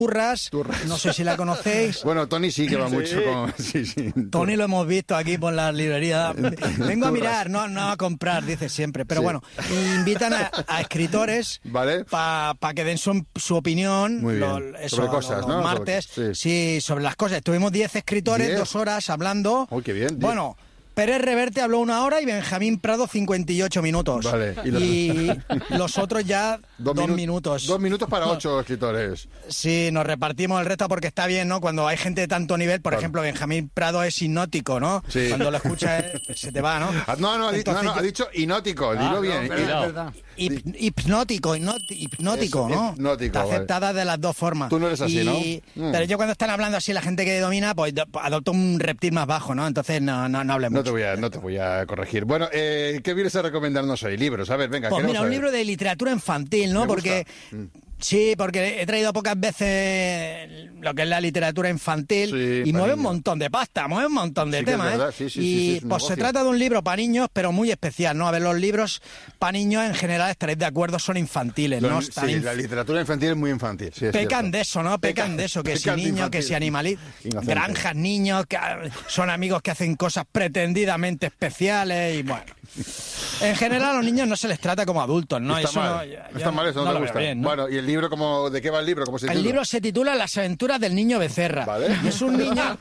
Turras, no sé si la conocéis. Bueno, Tony sí que va mucho con... Sí. Tony lo hemos visto aquí por la librería. Vengo a mirar, no a comprar, dice siempre. Pero bueno, invitan a escritores, ¿vale? para que den su opinión. Muy bien. Sobre cosas, ¿no? Martes. Sobre las cosas. Estuvimos 10 escritores, 2 horas hablando. ¡Oh, qué bien! 10. Bueno... Pérez Reverte habló 1 hora y Benjamín Prado 58 minutos. Vale. Y los otros ya 2 minutos. 2 minutos para 8 escritores. Sí, nos repartimos el resto porque está bien, ¿no? Cuando hay gente de tanto nivel, por ejemplo, Benjamín Prado es hipnótico, ¿no? Sí. Cuando lo escuchas se te va, ¿no? No, ha dicho hipnótico, dilo bien. No, es verdad. Hipnótico, ¿no? Está aceptada de las dos formas. Tú no eres así, ¿no? Pero yo cuando están hablando así, la gente que domina, pues adopto un reptil más bajo, ¿no? Entonces no hable mucho. No te voy a corregir. Bueno, ¿qué vienes a recomendarnos hoy? Libros, a ver, venga. Pues mira, un libro de literatura infantil, ¿no? Porque... Sí, porque he traído pocas veces lo que es la literatura infantil y mueve un montón de pasta, mueve un montón de temas. Y pues se trata de un libro para niños, pero muy especial, ¿no? A ver, los libros para niños en general, estaréis de acuerdo, son infantiles, ¿no? Sí, la literatura infantil es muy infantil. Sí, pecan de eso, ¿no? Pecan de eso, que si niños, que si animalitos, granjas, niños, que son amigos que hacen cosas pretendidamente especiales y bueno. En general a los niños no se les trata como adultos, ¿no? Está mal eso, no te gusta. Bien, ¿no? Bueno, ¿y el libro ¿de qué va el libro? ¿Cómo se titula? El libro se titula Las aventuras del niño Becerra. ¿Vale? Y es un niño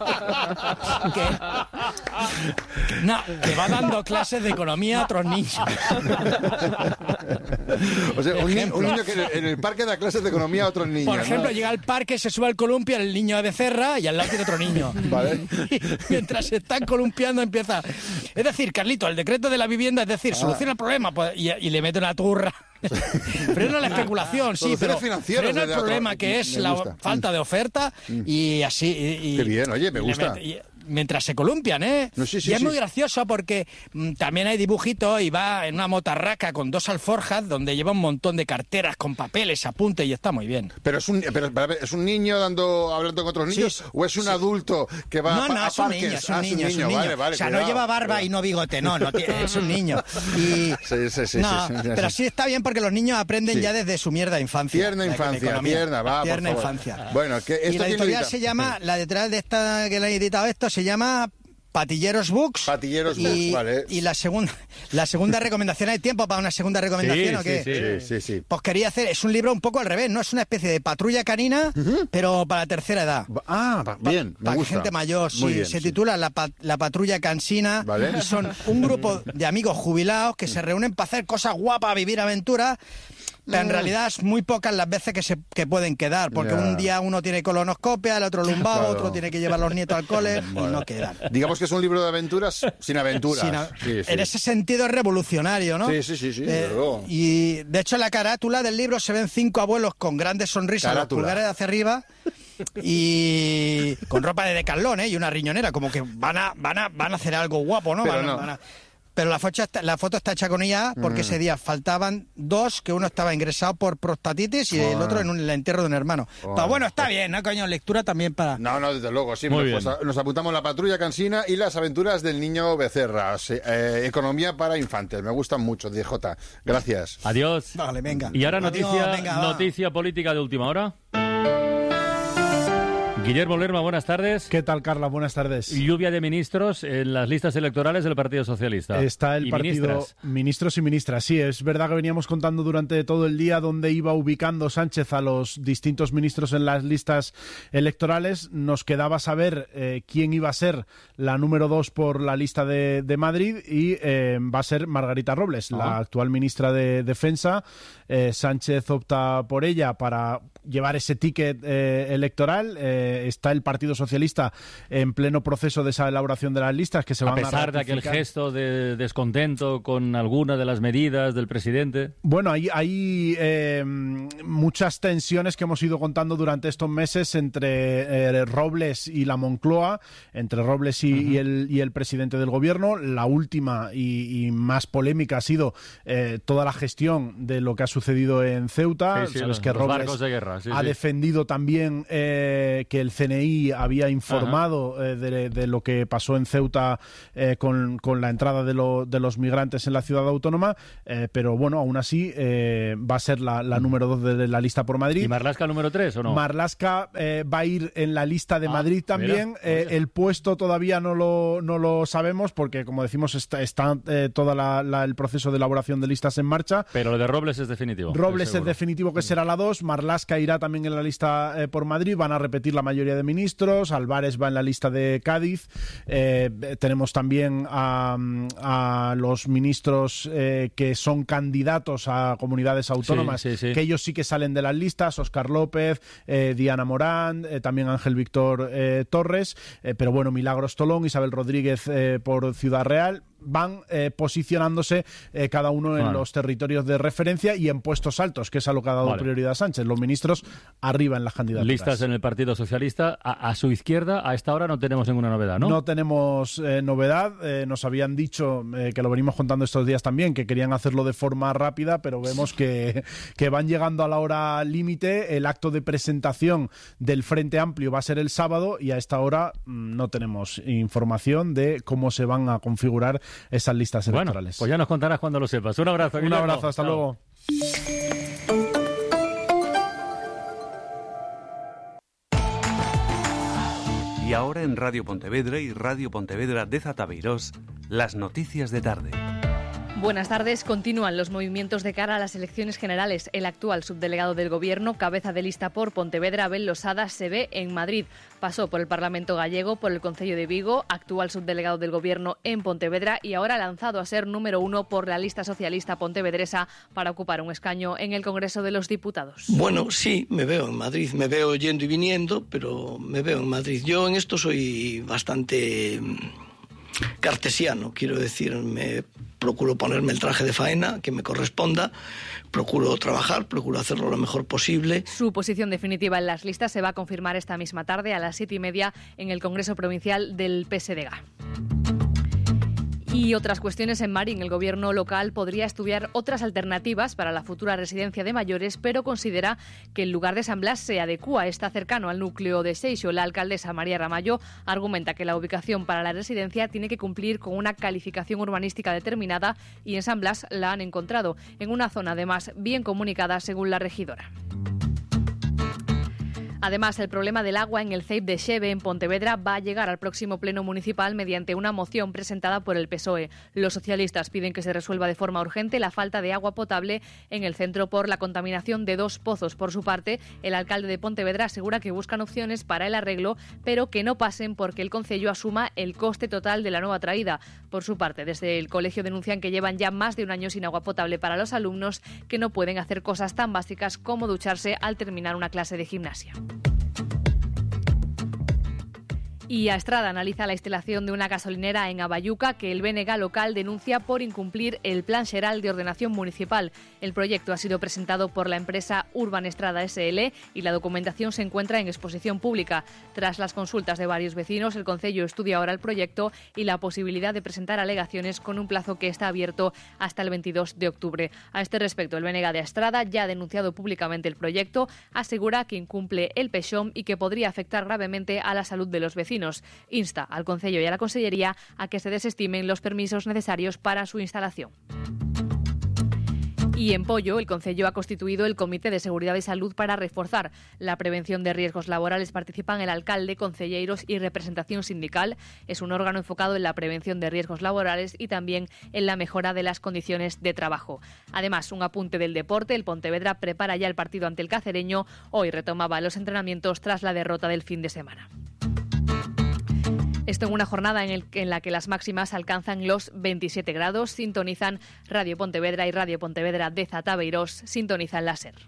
que va dando clases de economía a otros niños. O sea, un niño que en el parque da clases de economía a otros niños. Por ejemplo, llega al parque, se sube al columpio, el niño de Becerra y al lado tiene otro niño. ¿Vale? Y mientras se están columpiando empieza... Es decir, Carlito, el decreto de la vivienda, es decir, soluciona el problema pues, y le mete una turra. Frena la especulación, sí, pero frena el problema que es la falta de oferta y así... Qué bien, oye, me gusta. Mientras se columpian, ¿eh? No, sí, y es muy gracioso porque también hay dibujitos y va en una motarraca con 2 alforjas donde lleva un montón de carteras con papeles, apuntes y está muy bien. Pero es un niño hablando con otros niños o es un adulto que va a parques. Es un niño. Vale, o sea, no lleva barba y no bigote, no es un niño. Y pero sí está bien porque los niños aprenden ya desde su mierda infancia. Tierna infancia. Bueno, y la editorial se llama, la editorial de esta que le ha editado esto se llama Patilleros Books. Vale. Y la segunda recomendación, ¿hay tiempo para una segunda recomendación o qué? Sí. Pues quería hacer, es un libro un poco al revés, ¿no? Es una especie de patrulla canina, pero para la tercera edad. Bien, me para gusta. gente mayor, se titula la patrulla cansina. ¿Vale? Y son un grupo de amigos jubilados que se reúnen para hacer cosas guapas, vivir aventuras. Pero en realidad es muy pocas las veces que pueden quedar, porque un día uno tiene colonoscopia, el otro lumbago, otro tiene que llevar a los nietos al cole y no quedan. Digamos que es un libro de aventuras sin aventuras. En ese sentido es revolucionario, ¿no? Sí, luego. Y de hecho en la carátula del libro se ven 5 abuelos con grandes sonrisas, los pulgares hacia arriba y con ropa de Decathlon, y una riñonera, como que van a hacer algo guapo, ¿no? Pero la foto está hecha con ella porque ese día faltaban 2, que uno estaba ingresado por prostatitis y el otro en el entierro de un hermano. Pero bueno, está bien, ¿no, coño? Lectura también para... No, desde luego, sí. Pues nos apuntamos La patrulla cansina y Las aventuras del niño Becerra. Economía para infantes. Me gustan mucho, DJ. Gracias. Adiós. Vale, venga. Y ahora noticia política de última hora. Guillermo Lerma, buenas tardes. ¿Qué tal, Carla? Buenas tardes. Lluvia de ministros en las listas electorales del Partido Socialista. Está el partido... Ministros y ministras, sí. Es verdad que veníamos contando durante todo el día dónde iba ubicando Sánchez a los distintos ministros en las listas electorales. Nos quedaba saber quién iba a ser la número 2 por la lista de Madrid y va a ser Margarita Robles, la actual ministra de Defensa. Sánchez opta por ella para llevar ese ticket electoral. Está el Partido Socialista en pleno proceso de esa elaboración de las listas que se van a ratificar. A pesar de aquel gesto de descontento con alguna de las medidas del presidente. Bueno, hay muchas tensiones que hemos ido contando durante estos meses entre Robles y la Moncloa, entre Robles y el presidente del gobierno. La última y más polémica ha sido toda la gestión de lo que ha sucedido en Ceuta. Sí, Sabes que Robles barcos de guerra, ha defendido también que que el CNI había informado de lo que pasó en Ceuta con la entrada de los migrantes en la ciudad autónoma, pero bueno, aún así va a ser la número 2 de la lista por Madrid. ¿Y Marlaska número 3 o no? Marlaska va a ir en la lista de Madrid también. Mira. El puesto todavía no lo sabemos porque, como decimos, está todo el proceso de elaboración de listas en marcha. Pero lo de Robles es definitivo. Robles es definitivo que será la 2. Marlaska irá también en la lista por Madrid. Van a repetir la mayoría de ministros. Álvarez va en la lista de Cádiz. Tenemos también a los ministros que son candidatos a comunidades autónomas, que ellos sí que salen de las listas. Óscar López, Diana Morán, también Ángel Víctor Torres, pero bueno, Milagros Tolón, Isabel Rodríguez por Ciudad Real. Van posicionándose cada uno en los territorios de referencia y en puestos altos, que es a lo que ha dado prioridad Sánchez. Los ministros arriba en las candidaturas. Listas en el Partido Socialista. A su izquierda, a esta hora no tenemos ninguna novedad, ¿no? No tenemos novedad. Nos habían dicho, que lo venimos contando estos días también, que querían hacerlo de forma rápida, pero vemos que van llegando a la hora límite. El acto de presentación del Frente Amplio va a ser el sábado y a esta hora no tenemos información de cómo se van a configurar esas listas electorales. Bueno, pues ya nos contarás cuando lo sepas. Un abrazo. Un abrazo, hasta luego. Y ahora en Radio Pontevedra y Radio Pontevedra de Zatabeirós, las noticias de tarde. Buenas tardes. Continúan los movimientos de cara a las elecciones generales. El actual subdelegado del Gobierno, cabeza de lista por Pontevedra, Abel Losada, se ve en Madrid. Pasó por el Parlamento gallego, por el Concello de Vigo, actual subdelegado del Gobierno en Pontevedra y ahora lanzado a ser número 1 por la lista socialista pontevedresa para ocupar un escaño en el Congreso de los Diputados. Bueno, sí, me veo en Madrid. Me veo yendo y viniendo, pero me veo en Madrid. Yo en esto soy bastante cartesiano, quiero decir, procuro ponerme el traje de faena que me corresponda, procuro trabajar, procuro hacerlo lo mejor posible. Su posición definitiva en las listas se va a confirmar esta misma tarde a las 7:30 en el Congreso Provincial del PSDG. Y otras cuestiones en Marín. El gobierno local podría estudiar otras alternativas para la futura residencia de mayores, pero considera que el lugar de San Blas se adecúa, está cercano al núcleo de Seixo. La alcaldesa María Ramallo argumenta que la ubicación para la residencia tiene que cumplir con una calificación urbanística determinada y en San Blas la han encontrado, en una zona además bien comunicada según la regidora. Además, el problema del agua en el CEIP de Xeve, en Pontevedra, va a llegar al próximo pleno municipal mediante una moción presentada por el PSOE. Los socialistas piden que se resuelva de forma urgente la falta de agua potable en el centro por la contaminación de 2 pozos. Por su parte, el alcalde de Pontevedra asegura que buscan opciones para el arreglo, pero que no pasen porque el concello asuma el coste total de la nueva traída. Por su parte, desde el colegio denuncian que llevan ya más de un año sin agua potable para los alumnos, que no pueden hacer cosas tan básicas como ducharse al terminar una clase de gimnasia. Y Astrada analiza la instalación de una gasolinera en Abayuca que el BNG local denuncia por incumplir el Plan Xeral de Ordenación Municipal. El proyecto ha sido presentado por la empresa Urban Estrada SL y la documentación se encuentra en exposición pública. Tras las consultas de varios vecinos, el concello estudia ahora el proyecto y la posibilidad de presentar alegaciones con un plazo que está abierto hasta el 22 de octubre. A este respecto, el BNG de Astrada ya ha denunciado públicamente el proyecto, asegura que incumple el PEXOM y que podría afectar gravemente a la salud de los vecinos. Insta al Concello y a la Consellería a que se desestimen los permisos necesarios para su instalación. Y en Pollo, el Concello ha constituido el Comité de Seguridad y Salud para reforzar la prevención de riesgos laborales. Participan el alcalde, concelleiros y representación sindical. Es un órgano enfocado en la prevención de riesgos laborales y también en la mejora de las condiciones de trabajo. Además, un apunte del deporte. El Pontevedra prepara ya el partido ante el Cacereño. Hoy retomaba los entrenamientos tras la derrota del fin de semana. Esto en una jornada en la que las máximas alcanzan los 27 grados. Sintonizan Radio Pontevedra y Radio Pontevedra de Zatabeirós. Sintonizan la SER.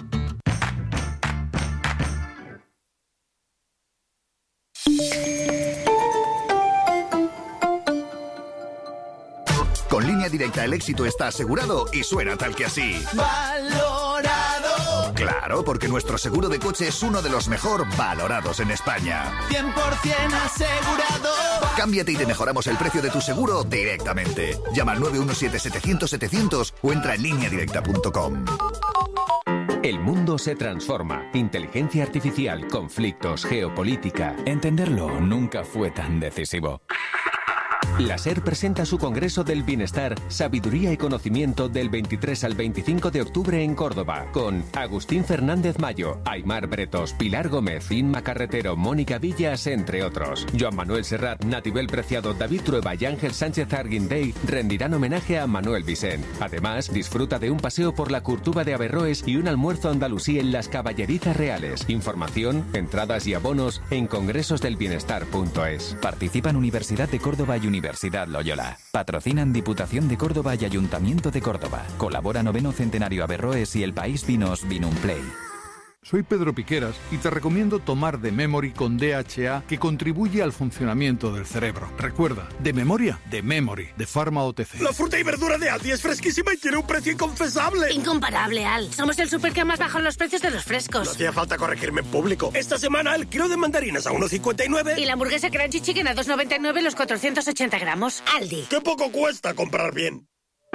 Con Línea Directa el éxito está asegurado y suena tal que así. ¡Valorado! Claro, porque nuestro seguro de coche es uno de los mejor valorados en España. 100% asegurado. Cámbiate y te mejoramos el precio de tu seguro directamente. Llama al 917-700-700 o entra en lineadirecta.com. El mundo se transforma. Inteligencia artificial, conflictos, geopolítica. Entenderlo nunca fue tan decisivo. La SER presenta su Congreso del Bienestar, Sabiduría y Conocimiento del 23 al 25 de octubre en Córdoba, con Agustín Fernández Mayo, Aimar Bretos, Pilar Gómez, Inma Carretero, Mónica Villas, entre otros. Joan Manuel Serrat, Natibel Preciado, David Trueba y Ángel Sánchez Arguindey rendirán homenaje a Manuel Vicent. Además, disfruta de un paseo por la Curtuba de Averroes y un almuerzo andalusí en las Caballerizas Reales. Información, entradas y abonos en congresosdelbienestar.es. Participan Universidad de Córdoba y Universidad Loyola. Patrocinan Diputación de Córdoba y Ayuntamiento de Córdoba. Colabora 9º Centenario Averroes y El País Vinos Vinumplay. Soy Pedro Piqueras y te recomiendo tomar The Memory con DHA, que contribuye al funcionamiento del cerebro. Recuerda, de memoria, The Memory, de Pharma OTC. La fruta y verdura de Aldi es fresquísima y tiene un precio inconfesable. Incomparable, Al. Somos el súper que más bajan los precios de los frescos. No hacía falta corregirme en público. Esta semana el kilo de mandarinas a 1,59. Y la hamburguesa Crunchy Chicken a 2,99 los 480 gramos. Aldi. ¡Qué poco cuesta comprar bien!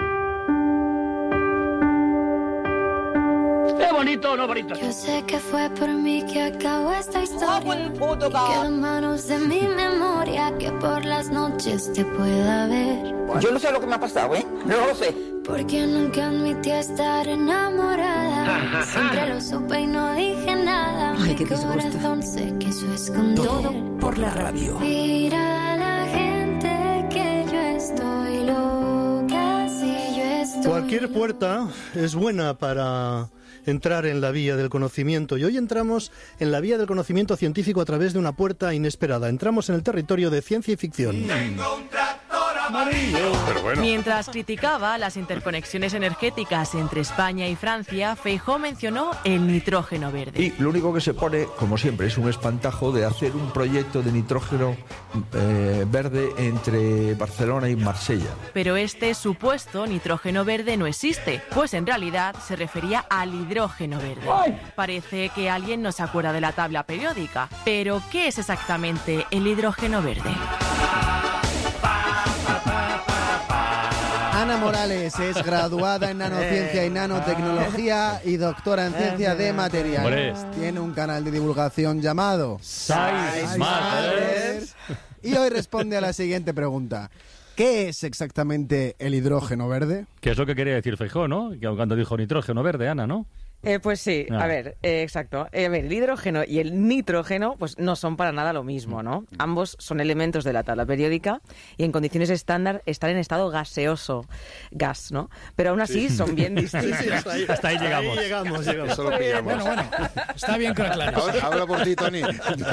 ¿Es bonito o no bonito? Yo sé que fue por mí que acabó esta historia. Quedó en manos de mi memoria, que por las noches te pueda ver. Yo no sé lo que me ha pasado, ¿eh? No lo sé. Porque nunca admití estar enamorada. Siempre lo supe y no dije nada. Ay, qué mi corazón se quiso esconder. Todo por la radio. Mira a la gente que yo estoy loca. Si yo estoy... Cualquier puerta es buena para entrar en la vía del conocimiento, y hoy entramos en la vía del conocimiento científico a través de una puerta inesperada. Entramos en el territorio de ciencia y ficción. Pero bueno. Mientras criticaba las interconexiones energéticas entre España y Francia, Feijóo mencionó el nitrógeno verde. Y lo único que se pone, como siempre, es un espantajo de hacer un proyecto de nitrógeno verde entre Barcelona y Marsella. Pero este supuesto nitrógeno verde no existe, pues en realidad se refería al hidrógeno verde. ¡Ay! Parece que alguien no se acuerda de la tabla periódica. Pero, ¿qué es exactamente el hidrógeno verde? Ana Morales es graduada en nanociencia y nanotecnología y doctora en ciencia de materiales. Tiene un canal de divulgación llamado Science Matters y hoy responde a la siguiente pregunta. ¿Qué es exactamente el hidrógeno verde? Que es lo que quería decir Feijóo, ¿no? Cuando dijo nitrógeno verde, Ana, ¿no? Pues sí, a ver, exacto. A ver, el hidrógeno y el nitrógeno pues no son para nada lo mismo, ¿no? Ambos son elementos de la tabla periódica y en condiciones estándar están en estado gaseoso, gas, ¿no? Pero aún así son bien distintos. Sí, hasta ahí llegamos. Ahí llegamos. Eso lo pillamos. Bueno, está bien que lo aclares. Habla por ti, Tony.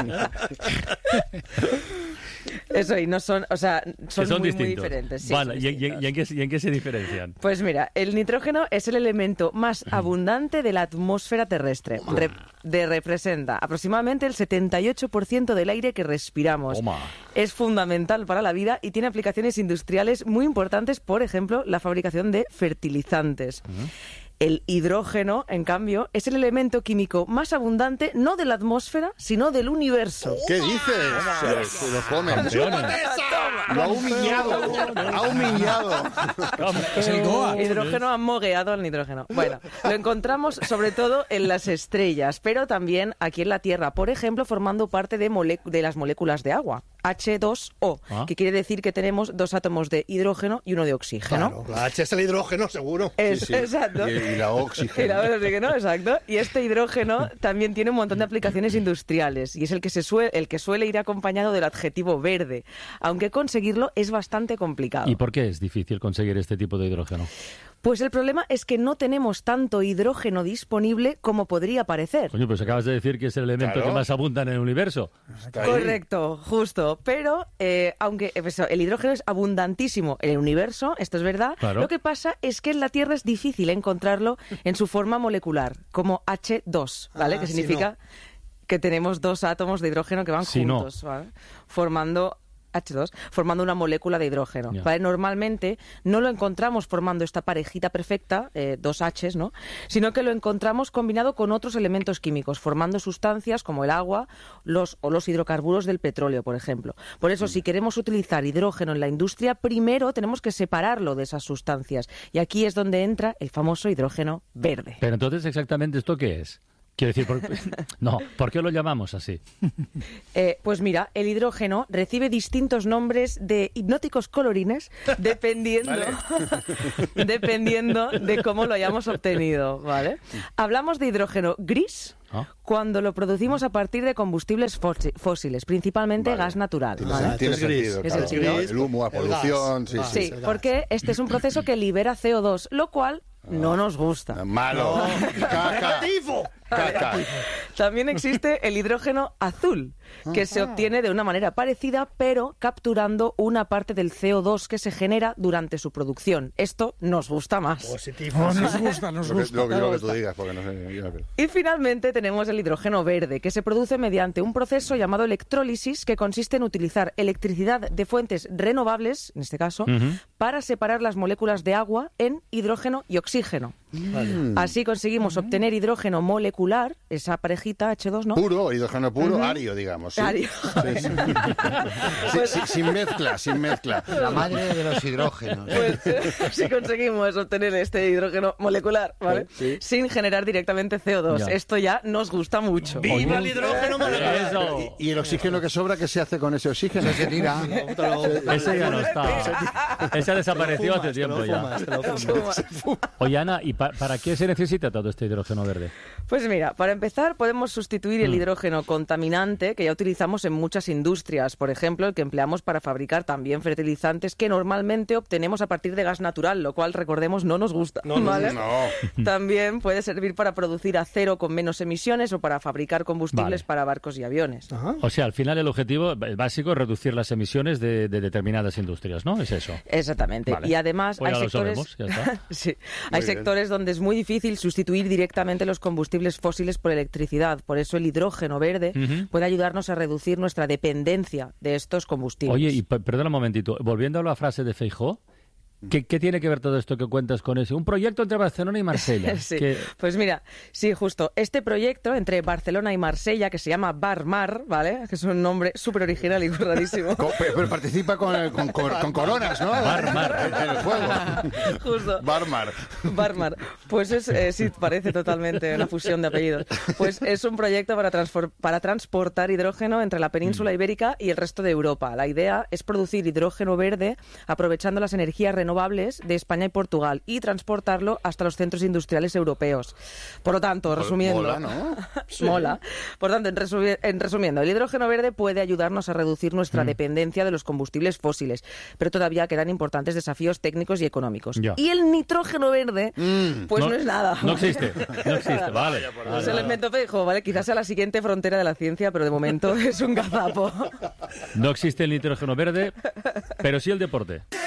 Eso, y no son, o sea, son muy, muy diferentes. Sí, vale, ¿y en qué se diferencian? Pues mira, el nitrógeno es el elemento más abundante de la atmósfera terrestre. Representa aproximadamente el 78% del aire que respiramos. Es fundamental para la vida y tiene aplicaciones industriales muy importantes, por ejemplo, la fabricación de fertilizantes. El hidrógeno, en cambio, es el elemento químico más abundante no de la atmósfera, sino del universo. ¿Qué dices? Se lo comen. Lo ha humillado. Ha humillado. El hidrógeno ha mogueado al nitrógeno. Bueno, lo encontramos sobre todo en las estrellas, pero también aquí en la Tierra. Por ejemplo, formando parte de las moléculas de agua. H2O, que quiere decir que tenemos dos átomos de hidrógeno y uno de oxígeno. Claro, la H es el hidrógeno, seguro. Exacto. Y la oxígeno. Y la oxígeno, exacto. Y este hidrógeno también tiene un montón de aplicaciones industriales y es el que suele ir acompañado del adjetivo verde, aunque conseguirlo es bastante complicado. ¿Y por qué es difícil conseguir este tipo de hidrógeno? Pues el problema es que no tenemos tanto hidrógeno disponible como podría parecer. Coño, pues acabas de decir que es el elemento que más abunda en el universo. Correcto, justo. Pero aunque el hidrógeno es abundantísimo en el universo, esto es verdad, lo que pasa es que en la Tierra es difícil encontrarlo en su forma molecular, como H2, ¿vale? Que significa que tenemos dos átomos de hidrógeno que van juntos, ¿vale? Formando H2, formando una molécula de hidrógeno. ¿Vale? Normalmente no lo encontramos formando esta parejita perfecta, dos Hs, ¿no? Sino que lo encontramos combinado con otros elementos químicos, formando sustancias como el agua o los hidrocarburos del petróleo, por ejemplo. Por eso, si queremos utilizar hidrógeno en la industria, primero tenemos que separarlo de esas sustancias. Y aquí es donde entra el famoso hidrógeno verde. Pero entonces, ¿exactamente esto qué es? Quiero decir, ¿por qué lo llamamos así? Pues mira, el hidrógeno recibe distintos nombres de hipnóticos colorines dependiendo de cómo lo hayamos obtenido, ¿vale? Hablamos de hidrógeno gris cuando lo producimos a partir de combustibles fósiles, principalmente gas natural. Tiene sentido, claro. El humo, la polución... Sí, porque este es un proceso que libera CO2, lo cual no nos gusta. Malo. Caca. También existe el hidrógeno azul, que se obtiene de una manera parecida, pero capturando una parte del CO2 que se genera durante su producción. Esto nos gusta más. Positivo. Nos gusta. Lo que tú digas, porque no sé. Y finalmente tenemos el hidrógeno verde, que se produce mediante un proceso llamado electrólisis, que consiste en utilizar electricidad de fuentes renovables, en este caso, para separar las moléculas de agua en hidrógeno y oxígeno. Así conseguimos obtener hidrógeno molecular, esa parejita H2, ¿no? Puro, hidrógeno puro, ario, digamos. ¿Sí? Ario. Sin mezcla. La madre de los hidrógenos. Pues si conseguimos obtener este hidrógeno molecular, ¿vale? Sí. Sin generar directamente CO2. Ya. Esto ya nos gusta mucho. ¡Viva el hidrógeno molecular! ¿Y el oxígeno que sobra, qué se hace con ese oxígeno? Se tira. Ese ya no está. Ese desapareció hace tiempo ya. Oye, Ana, ¿y para qué se necesita todo este hidrógeno verde? Pues mira, para empezar podemos sustituir el hidrógeno contaminante que ya utilizamos en muchas industrias, por ejemplo, el que empleamos para fabricar también fertilizantes que normalmente obtenemos a partir de gas natural, lo cual, recordemos, no nos gusta. ¿Vale? También puede servir para producir acero con menos emisiones o para fabricar combustibles para barcos y aviones. O sea, al final el objetivo básico es reducir las emisiones de determinadas industrias, ¿no? Es eso. Exactamente. Vale. Y además pues hay sectores... Lo sabemos, ya está. Sí. Hay sectores donde es muy difícil sustituir directamente los combustibles fósiles por electricidad. Por eso el hidrógeno verde puede ayudarnos a reducir nuestra dependencia de estos combustibles. Oye, y perdona un momentito, volviendo a la frase de Feijóo, ¿qué tiene que ver todo esto que cuentas con eso? Un proyecto entre Barcelona y Marsella. Sí. Pues mira, sí, justo. Este proyecto entre Barcelona y Marsella, que se llama Barmar, ¿vale? Que es un nombre súper original y rarísimo. Pero participa con coronas, ¿no? Barmar. En el juego. Justo. Barmar. Pues sí, parece totalmente una fusión de apellidos. Pues es un proyecto para transportar hidrógeno entre la península ibérica y el resto de Europa. La idea es producir hidrógeno verde aprovechando las energías renovables de España y Portugal y transportarlo hasta los centros industriales europeos. Por lo tanto, resumiendo... Mola, ¿no? Sí. Mola. Por tanto, en resumiendo, el hidrógeno verde puede ayudarnos a reducir nuestra dependencia de los combustibles fósiles, pero todavía quedan importantes desafíos técnicos y económicos. Ya. Y el nitrógeno verde, pues no es nada. No existe. Vale. Es el invento Feijóo, ¿vale? Quizás sea la siguiente frontera de la ciencia, pero de momento es un gazapo. No existe el nitrógeno verde, pero sí el deporte.